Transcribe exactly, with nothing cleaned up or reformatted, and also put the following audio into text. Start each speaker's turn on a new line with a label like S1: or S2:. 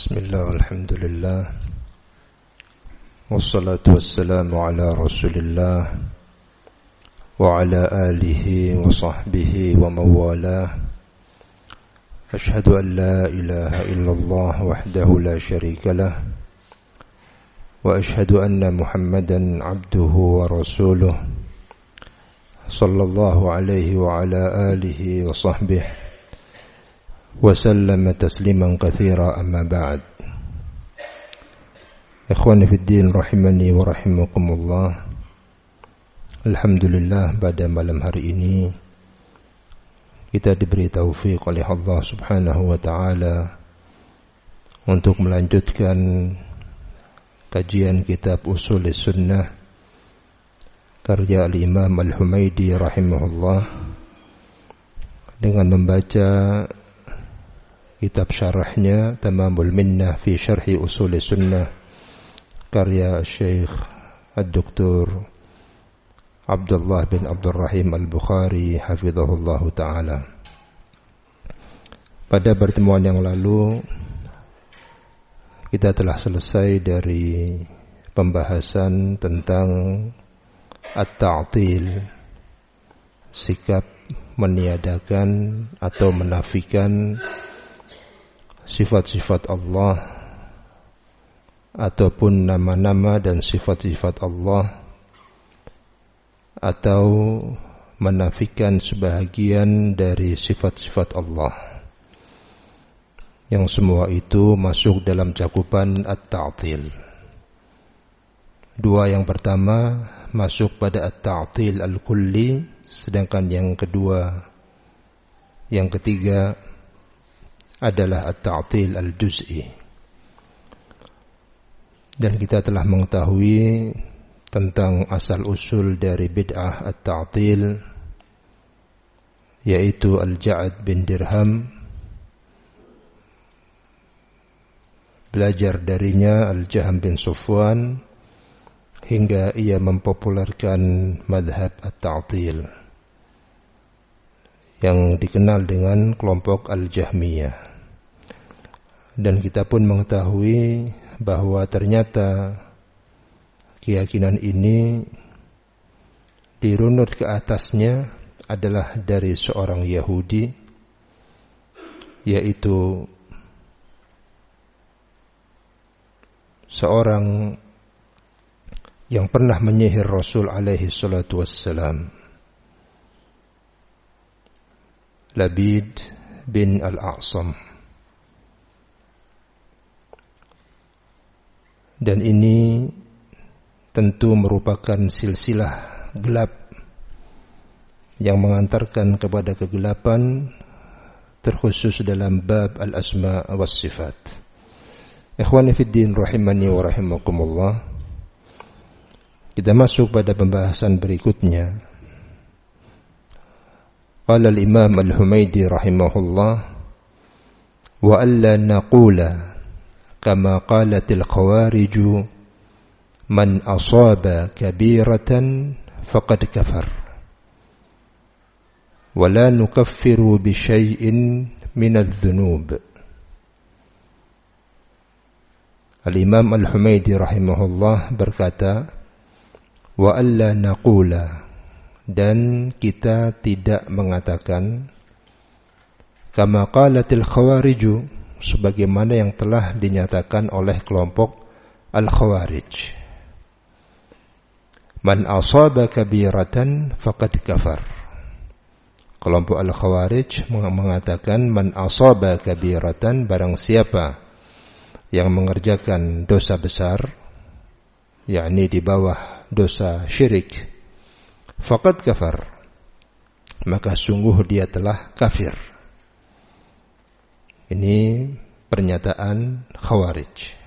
S1: Bismillah, alhamdulillah, wassalatu wassalamu ala rasulillah wa ala alihi wa sahbihi wa mawalah. Ashhadu an la ilaha illallah wahdahu la sharika lah, wa ashhadu anna muhammadan abduhu wa rasuluh, sallallahu alaihi wa ala alihi wa sahbihi وسلم تسليما كثيرا أما بعد. Ikhwani fi din rahimani wa rahimakumullah. Alhamdulillah, pada malam hari ini kita diberi taufik oleh Allah Subhanahu wa taala untuk melanjutkan kajian kitab Ushul Sunnah karya Al-Imam Al-Humaidi rahimahullah dengan membaca kitab syarahnya Tamamul Minnah fi Syarhi Ushul Sunnah karya Syekh Ad-Doktor Abdullah bin Abdul Rahim Al-Bukhari hafizahullah ta'ala. Pada pertemuan yang lalu kita telah selesai dari pembahasan tentang At-Ta'til, sikap meniadakan atau menafikan sifat-sifat Allah ataupun nama-nama dan sifat-sifat Allah, atau menafikan sebahagian dari sifat-sifat Allah, yang semua itu masuk dalam cakupan At-Ta'til. Dua yang pertama masuk pada At-Ta'til Al-Kulli, sedangkan yang kedua, yang ketiga adalah At-Ta'til Al-Juz'i. Dan kita telah mengetahui tentang asal-usul dari bid'ah At-Ta'til, yaitu Al-Ja'ad bin Dirham. Belajar darinya Al-Jaham bin Sufwan hingga ia mempopulerkan madhab At-Ta'til yang dikenal dengan kelompok Al-Jahmiyah. Dan kita pun mengetahui bahwa ternyata keyakinan ini dirunut ke atasnya adalah dari seorang Yahudi, yaitu seorang yang pernah menyihir Rasul alaihi salatu wassalam, Labid bin Al-A'sam. Dan ini tentu merupakan silsilah gelap yang mengantarkan kepada kegelapan, terkhusus dalam bab al-asma was sifat. Ikhwani fid din rahimani wa rahimakumullah. Kita masuk pada pembahasan berikutnya. Qala al-Imam Al-Humaidi rahimahullah, wa alla naqula kama qalatil khawariju man asaba kabiratan faqad kafar wa la nukaffiru bi syai'in minadh dhunub. Al-Imam Al-Humaidi rahimahullah berkata, wa alla naqula, dan kita tidak mengatakan, kama qalatil khawariju, sebagaimana yang telah dinyatakan oleh kelompok Al-Khawarij. Man asaba kabiratan faqad kafar. Kelompok Al-Khawarij mengatakan man asaba kabiratan, barang siapa yang mengerjakan dosa besar, yakni di bawah dosa syirik, faqad kafar, maka sungguh dia telah kafir. Ini pernyataan Khawarij.